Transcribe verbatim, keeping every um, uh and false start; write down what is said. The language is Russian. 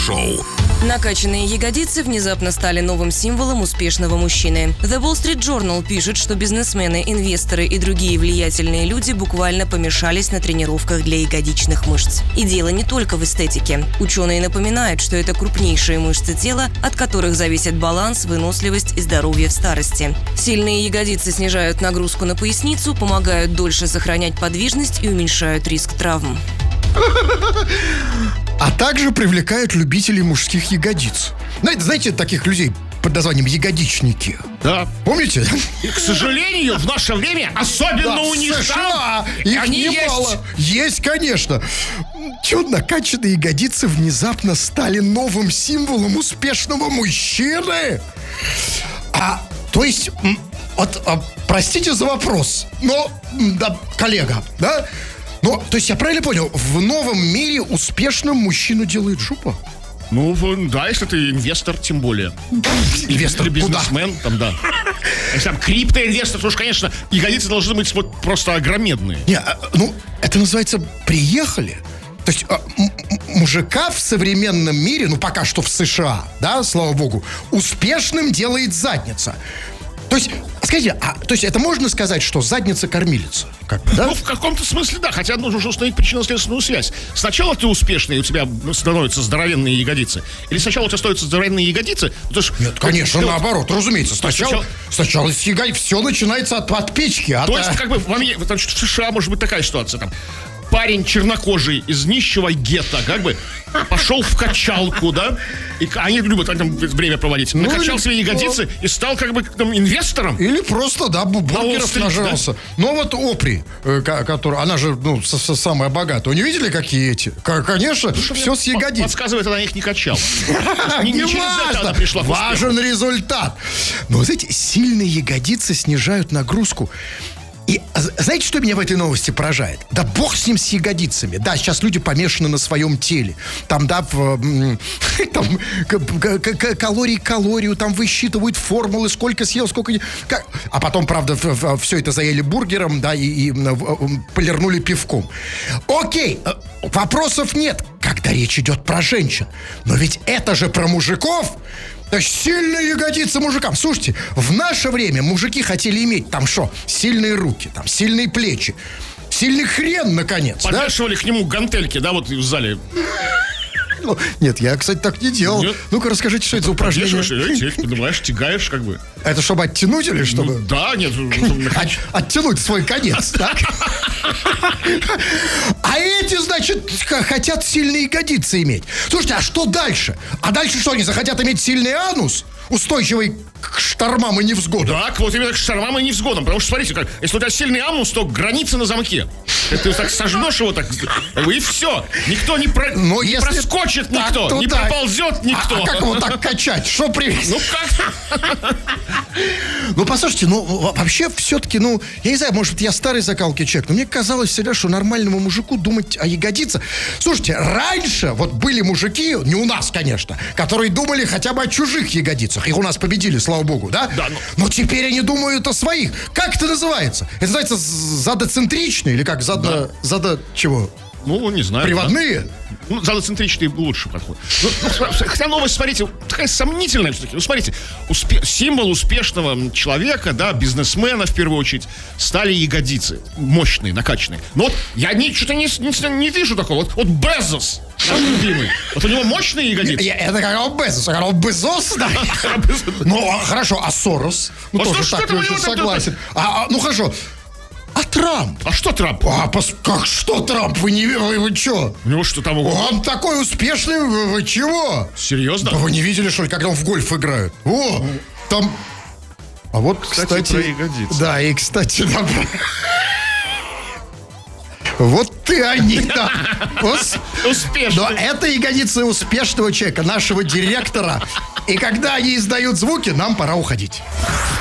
Шоу. Накачанные ягодицы внезапно стали новым символом успешного мужчины. The Wall Street Journal пишет, что бизнесмены, инвесторы и другие влиятельные люди буквально помешались на тренировках для ягодичных мышц. И дело не только в эстетике. Ученые напоминают, что это крупнейшие мышцы тела, от которых зависит баланс, выносливость и здоровье в старости. Сильные ягодицы снижают нагрузку на поясницу, помогают дольше сохранять подвижность и уменьшают риск травм. А также привлекают любителей мужских ягодиц. Знаете, знаете таких людей под названием ягодичники? Да. Помните? И, к сожалению, в наше время, особенно Да, у них в США, там, их они немало. есть. Есть, конечно. Чё, накачанные ягодицы внезапно стали новым символом успешного мужчины? А, то есть, м, вот, а, простите за вопрос, но, м, да, коллега, да? Ну, то есть я правильно понял, в новом мире успешным мужчину делает жопа? Ну, да, если ты инвестор, тем более. Инвестор или бизнесмен, там, да. Если там криптоинвестор, потому что, конечно, ягодицы должны быть вот просто огромедные. Не, а, ну, это называется «приехали». То есть а, м- м- мужика в современном мире, ну, пока что в США, да, слава богу, успешным делает задница. То есть, скажите, а, то есть это можно сказать, что задница кормилица? Как, да? Ну, в каком-то смысле, да. Хотя нужно установить причинно-следственную связь. Сначала ты успешный, и у тебя становятся здоровенные ягодицы. Или сначала у тебя становятся здоровенные ягодицы. Ну, ж, Нет, конечно, ну, наоборот, разумеется. Сначала, сначала... сначала с ягодиц все начинается от, от печки. От, То есть, как бы, в, Америке, в США может быть такая ситуация, там, парень чернокожий из нищего гетто, как бы, пошел в качалку, да, и они любят там время проводить, ну, накачал или... свои ягодицы и стал, как бы, там, инвестором. Или просто, да, бургеров На нажрался. Да? Но вот Опри, э, которая, она же, ну, с- с- самая богатая. Вы не видели, какие эти? К- конечно, Ну, все с ягодиц. Подсказывает, она их не качала. Не Не через это она важно, пришла к успеху. важен результат. Но, вы знаете, сильные ягодицы снижают нагрузку. И знаете, что меня в этой новости поражает? Да бог с ним, с ягодицами. Да, сейчас люди помешаны на своем теле. Там, да, в, там, калории калорию, там высчитывают формулы, сколько съел, сколько не... Как... А потом, правда, все это заели бургером, да, и, и полирнули пивком. Окей, вопросов нет, когда речь идет про женщин. Но ведь это же про мужиков. То есть сильные ягодицы мужикам. Слушайте, в наше время мужики хотели иметь там что? Сильные руки, там сильные плечи, сильный хрен, наконец. Подвешивали да? к нему гантельки, да, вот в зале. Ну, нет, я, кстати, так не делал. Нет. Ну-ка, расскажите, что это за упражнение. Подвешиваешь, поднимаешь, тягаешь, как бы. Это чтобы оттянуть или чтобы? Ну, да, нет. Оттянуть свой конец, так? А эти, значит, хотят сильные ягодицы иметь. Слушайте, а что дальше? А дальше что, они захотят иметь сильный анус? Устойчивый к штормам и невзгодам. Так, вот именно к штормам и невзгодам. Потому что, смотрите, как, если у тебя сильный анус, то граница на замке. Ты так сожмешь его так, и все. Никто не, про, Но не если проскочит, так, никто, не да. проползет никто. А, а как его так качать? Что привезти? Ну как? Ну, послушайте, ну, вообще, все-таки, ну, я не знаю, может, я старый закалки человек, но мне казалось всегда, что нормальному мужику думать о ягодицах. Слушайте, раньше вот были мужики, не у нас, конечно, которые думали хотя бы о чужих ягодицах. Их у нас победили, слава богу, да? Да, но... но теперь они думают о своих. Как это называется? Это называется задоцентричный или как? Задо... Да. Задо... чего? Ну, не знаю. Приводные? Да. Ну, задоцентричный лучше подход. Ну, ну, хотя новость, смотрите, такая сомнительная все-таки. Ну, смотрите, успе- символ успешного человека, да, бизнесмена, в первую очередь, стали ягодицы. Мощные, накачанные. Но вот я ни, что-то не, не, не вижу такого. Вот, вот Безос, наш любимый. Вот у него мощные ягодицы. Я, это как Безос. А как Безос, да. Ну, хорошо, а Сорос? Ну, тоже так, согласен. Ну, хорошо. А Трамп? А что Трамп? А, пос... как что Трамп? Вы не вы, вы что? У него что там? Он такой успешный, вы, вы чего? Серьезно? Да вы не видели, что ли, когда он в гольф играет? О, там... А вот, кстати... Кстати, про ягодицы. Да, и, кстати, да... Вот ты они, да. Успешно. Но это ягодицы успешного человека, нашего директора. И когда они издают звуки, нам пора уходить.